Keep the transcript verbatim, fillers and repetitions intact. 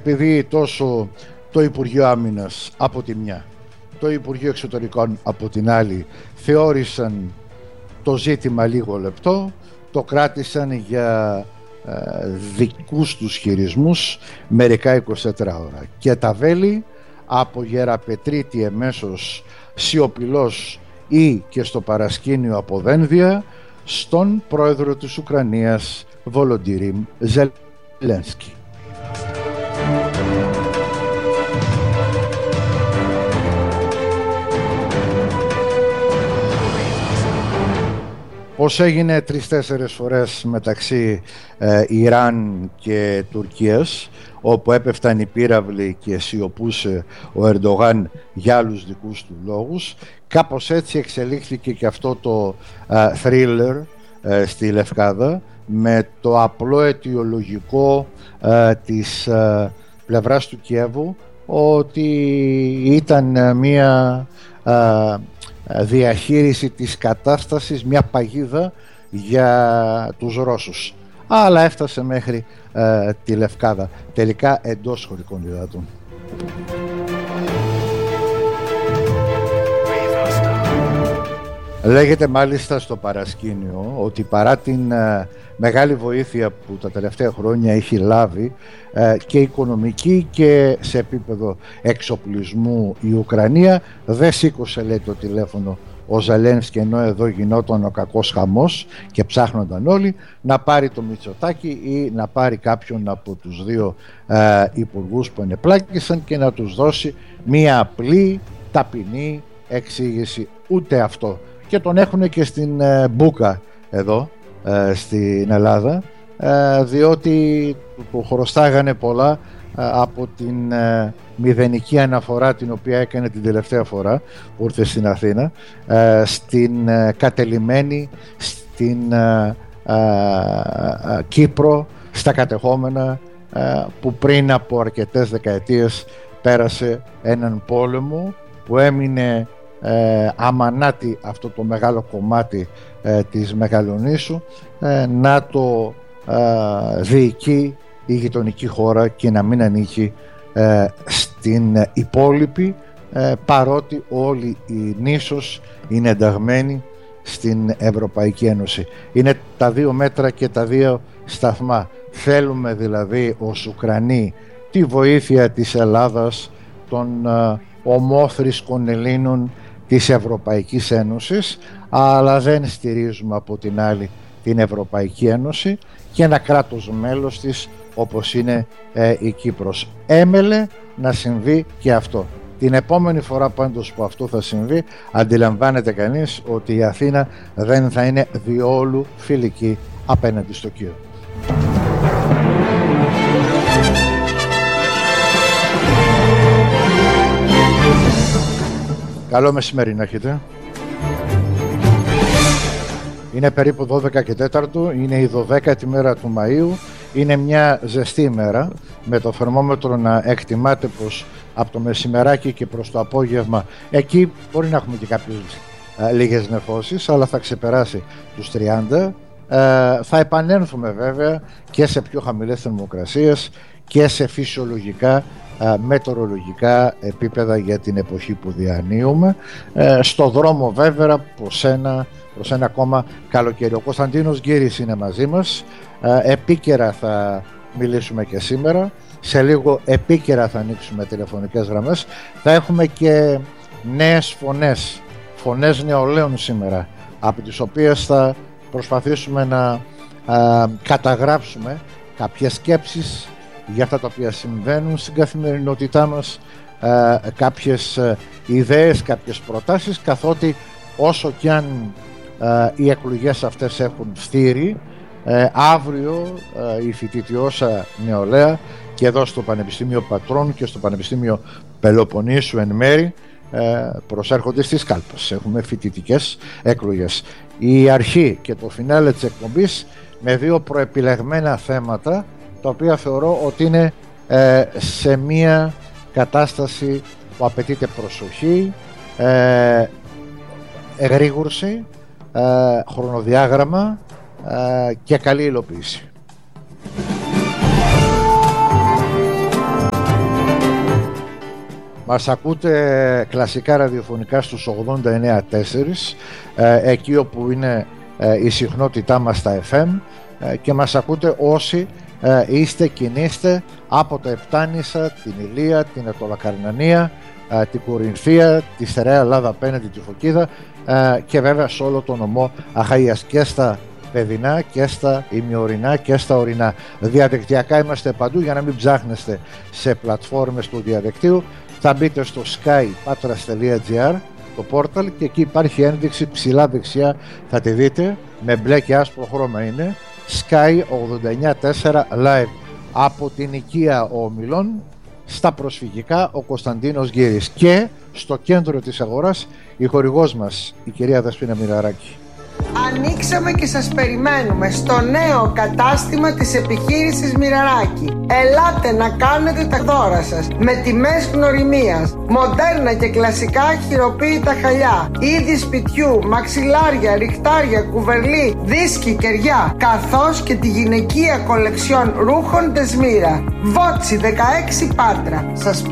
επειδή τόσο το Υπουργείο Άμυνας από τη μια, το Υπουργείο Εξωτερικών από την άλλη θεώρησαν το ζήτημα λίγο λεπτό, το κράτησαν για ε, δικούς τους χειρισμούς μερικά είκοσι τέσσερις ώρα και τα βέλη από Γεραπετρίτη εμέσως σιωπηλός ή και στο παρασκήνιο από Δένδια στον πρόεδρο της Ουκρανίας Βολοντιρίμ Ζελένσκι. Πώς έγινε τρεις-τέσσερις φορές μεταξύ ε, Ιράν και Τουρκίας, όπου έπεφταν οι πύραυλοι και σιωπούσε ο Ερντογάν για άλλους δικούς του λόγους, κάπως έτσι εξελίχθηκε και αυτό το ε, thriller ε, στη Λευκάδα, με το απλό αιτιολογικό ε, της ε, πλευράς του Κιέβου ότι ήταν μια ε, διαχείριση της κατάστασης, μια παγίδα για τους Ρώσους, αλλά έφτασε μέχρι ε, τη Λευκάδα, τελικά εντός χωρικών υδάτων. Λέγεται μάλιστα στο παρασκήνιο ότι παρά την ε, μεγάλη βοήθεια που τα τελευταία χρόνια έχει λάβει ε, και οικονομική και σε επίπεδο εξοπλισμού η Ουκρανία, δεν σήκωσε, λέει, το τηλέφωνο ο Ζελένσκι, ενώ εδώ γινόταν ο κακός χαμός και ψάχνονταν όλοι, να πάρει το Μητσοτάκη ή να πάρει κάποιον από τους δύο ε, υπουργούς που ενεπλάκησαν και να τους δώσει μία απλή ταπεινή εξήγηση. Ούτε αυτό. Και τον έχουν και στην ε, Μπούκα εδώ ε, στην Ελλάδα, ε, διότι του χρωστάγανε πολλά ε, από την ε, μηδενική αναφορά την οποία έκανε την τελευταία φορά που ήρθε στην Αθήνα, ε, στην ε, κατελημένη στην ε, ε, ε, Κύπρο, στα κατεχόμενα, ε, που πριν από αρκετές δεκαετίες πέρασε έναν πόλεμο που έμεινε Ε, αμανάτη αυτό το μεγάλο κομμάτι ε, της Μεγαλονήσου ε, να το ε, διοικεί η γειτονική χώρα και να μην ανήκει ε, στην υπόλοιπη, ε, παρότι όλη η νήσος είναι ενταγμένη στην Ευρωπαϊκή Ένωση. Είναι τα δύο μέτρα και τα δύο σταθμά. Θέλουμε δηλαδή ως Ουκρανοί τη βοήθεια της Ελλάδας, των ε, ομόθρησκων Ελλήνων της Ευρωπαϊκής Ένωσης, αλλά δεν στηρίζουμε από την άλλη την Ευρωπαϊκή Ένωση και ένα κράτος μέλος της όπως είναι ε, η Κύπρος. Έμελε να συμβεί και αυτό. Την επόμενη φορά πάντως που αυτό θα συμβεί, αντιλαμβάνεται κανείς ότι η Αθήνα δεν θα είναι διόλου φιλική απέναντι στο Κίεβο. Καλό μεσημέρι να έχετε. Είναι περίπου δώδεκα και τέσσερα, είναι η δωδέκατη μέρα του Μαΐου. Είναι μια ζεστή ημέρα, με το θερμόμετρο να εκτιμάται πως από το μεσημεράκι και προς το απόγευμα, εκεί μπορεί να έχουμε και κάποιες ε, λίγες νεφώσεις, αλλά θα ξεπεράσει τους τριάντα. Ε, θα επανέλθουμε βέβαια και σε πιο χαμηλές θερμοκρασίες και σε φυσιολογικά μετεωρολογικά επίπεδα για την εποχή που διανύουμε. Ε, στο δρόμο βέβαια προς ένα, προς ένα ακόμα καλοκαίρι. Ο Κωνσταντίνος Γκύρης είναι μαζί μας. Ε, επίκαιρα θα μιλήσουμε και σήμερα. Σε λίγο επίκαιρα θα ανοίξουμε τηλεφωνικές γραμμές. Θα έχουμε και νέες φωνές, φωνές νεολαίων σήμερα, από τις οποίες θα προσπαθήσουμε να α, καταγράψουμε κάποιες σκέψεις για αυτά τα οποία συμβαίνουν στην καθημερινότητά μας, ε, κάποιες ε, ιδέες, κάποιες προτάσεις, καθότι όσο κι αν ε, οι εκλογές αυτές έχουν φθείρει, ε, αύριο ε, η φοιτητιώσα νεολαία και εδώ στο Πανεπιστήμιο Πατρών και στο Πανεπιστήμιο Πελοποννήσου εν μέρη ε, προσέρχονται στις κάλπες. Έχουμε φοιτητικές εκλογές. Η αρχή και το φινάλε της εκπομπής με δύο προεπιλεγμένα θέματα, τα οποία θεωρώ ότι είναι ε, σε μία κατάσταση που απαιτείται προσοχή, ε, εγρήγορση, ε, χρονοδιάγραμμα ε, και καλή υλοποίηση. Μας ακούτε κλασικά ραδιοφωνικά στους ογδόντα εννέα κόμμα τέσσερα, ε, εκεί όπου είναι ε, η συχνότητά μας στα εφ εμ, ε, και μας ακούτε όσοι ε, είστε, κινείστε από τα Επτάνησα, την Ηλία, την Ετωλακαρνανία, ε, την Κορινθία, τη Στερεά Ελλάδα απέναντι τη Φωκίδα, ε, και βέβαια σε όλο το νομό Αχαΐας, και στα παιδινά και στα ημιορεινά και στα ορεινά. Διαδικτυακά είμαστε παντού, για να μην ψάχνεστε σε πλατφόρμες του διαδικτύου. Θα μπείτε στο sky patras τελεία gr, το πόρταλ, και εκεί υπάρχει ένδειξη ψηλά δεξιά, θα τη δείτε, με μπλε και άσπρο χρώμα είναι Sky ογδόντα εννέα τέσσερα Live. Από την οικία Ομιλών στα προσφυγικά ο Κωνσταντίνος Γκύρης, και στο κέντρο της αγοράς η χορηγός μας, η κυρία Δεσπίνα Μοιραράκη. Ανοίξαμε και σας περιμένουμε στο νέο κατάστημα της επιχείρησης Μοιραράκη. Ελάτε να κάνετε τα δώρα σας με τιμές γνωριμίας, μοντέρνα και κλασικά χειροποίητα χαλιά, είδη σπιτιού, μαξιλάρια, ριχτάρια, κουβερλί, δίσκοι, κεριά, καθώς και τη γυναικεία κολεξιόν ρούχων Τεσμύρα. Βότσι δεκαέξι Πάτρα. Σας